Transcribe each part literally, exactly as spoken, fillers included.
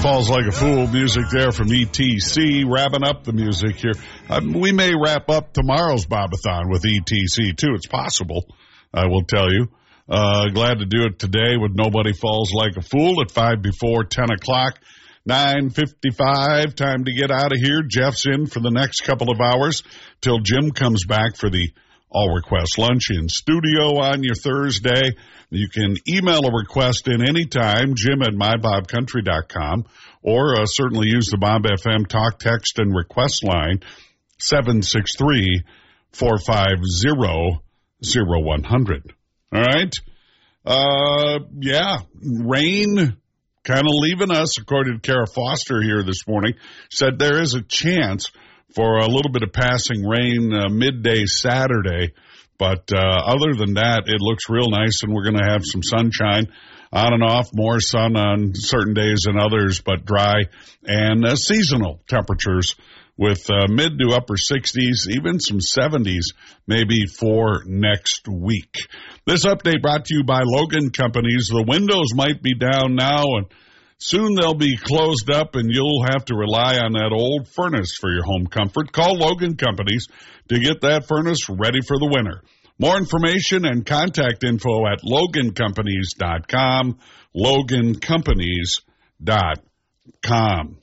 Falls Like a Fool music there from E T C, wrapping up the music here. Uh, we may wrap up tomorrow's Bobathon with E T C, too. It's possible, I will tell you. Uh, glad to do it today with Nobody Falls Like a Fool at five before ten o'clock. nine fifty-five, time to get out of here. Jeff's in for the next couple of hours till Jim comes back for the All Request Lunch in studio on your Thursday. You can email a request in anytime, Jim at my bob country dot com, or uh, certainly use the Bob F M talk, text, and request line, seven six three, four five zero, zero one zero zero. All right? Uh, yeah, rain kind of leaving us, according to Kara Foster here this morning. Said there is a chance for a little bit of passing rain uh, midday Saturday. But uh, other than that, it looks real nice, and we're going to have some sunshine on and off, more sun on certain days than others, but dry, and uh, seasonal temperatures with uh, mid to upper sixties, even some seventies maybe for next week. This update brought to you by Logan Companies. The windows might be down now, and soon they'll be closed up, and you'll have to rely on that old furnace for your home comfort. Call Logan Companies to get that furnace ready for the winter. More information and contact info at logan companies dot com, logan companies dot com.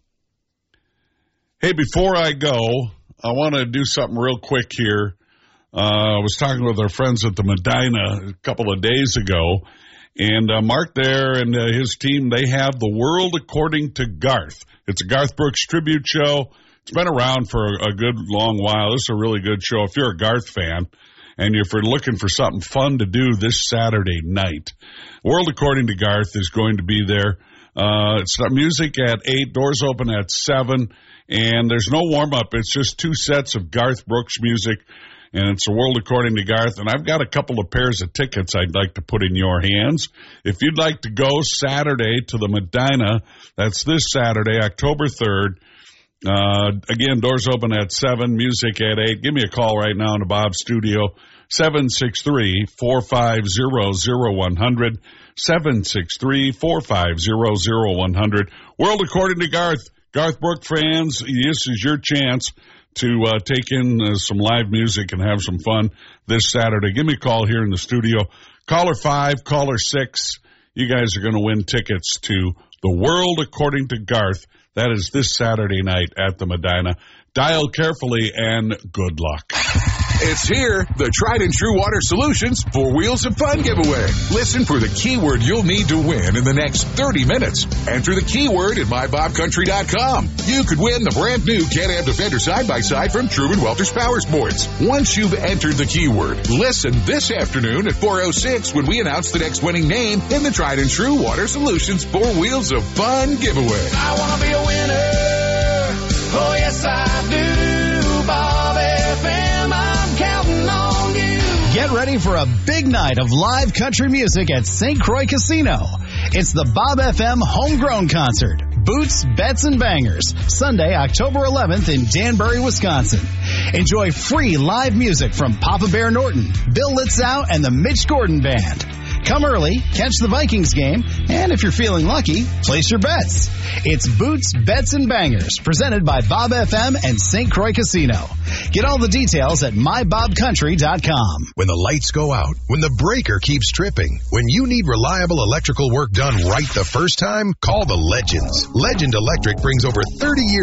Hey, before I go, I want to do something real quick here. Uh, I was talking with our friends at the Medina a couple of days ago, and uh, Mark there and uh, his team, they have The World According to Garth. It's a Garth Brooks tribute show. It's been around for a good long while. This is a really good show. If you're a Garth fan and if you're looking for something fun to do this Saturday night, World According to Garth is going to be there. Uh, it's music at eight, doors open at seven, and there's no warm-up. It's just two sets of Garth Brooks music, and it's a World According to Garth. And I've got a couple of pairs of tickets I'd like to put in your hands. If you'd like to go Saturday to the Medina, that's this Saturday, October third. Uh, again, doors open at seven, music at eight. Give me a call right now in the Bob studio, seven six three, four five zero, zero one zero zero, seven six three, four five zero, zero one zero zero. World According to Garth. Garth Brooks fans, this is your chance to uh, take in uh, some live music and have some fun this Saturday. Give me a call here in the studio. Caller five, caller six. You guys are going to win tickets to The World According to Garth. That is this Saturday night at the Medina. Dial carefully and good luck. It's here, the Tried and True Water Solutions Four Wheels of Fun giveaway. Listen for the keyword you'll need to win in the next thirty minutes. Enter the keyword at my bob country dot com. You could win the brand new Can-Am Defender side-by-side from Truman Welters Power Sports. Once you've entered the keyword, listen this afternoon at four oh six when we announce the next winning name in the Tried and True Water Solutions Four Wheels of Fun giveaway. I want to be a winner. Oh, yes, I do. Bob F M, I'm counting on you. Get ready for a big night of live country music at Saint Croix Casino. It's the Bob F M Homegrown Concert. Boots, Bets, and Bangers. Sunday, October eleventh in Danbury, Wisconsin. Enjoy free live music from Papa Bear Norton, Bill Litzow, and the Mitch Gordon Band. Come early, catch the Vikings game, and if you're feeling lucky, place your bets. It's Boots, Bets, and Bangers, presented by Bob F M and Saint Croix Casino. Get all the details at my bob country dot com. When the lights go out, when the breaker keeps tripping, when you need reliable electrical work done right the first time, call the Legends. Legend Electric brings over thirty years